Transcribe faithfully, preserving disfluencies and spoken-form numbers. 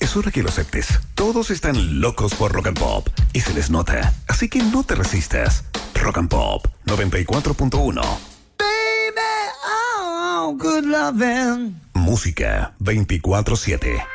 es hora que lo aceptes. Todos están locos por Rock and Pop y se les nota, así que no te resistas. Rock and Pop noventa y cuatro punto uno. Baby, oh, good loving. Música veinticuatro siete.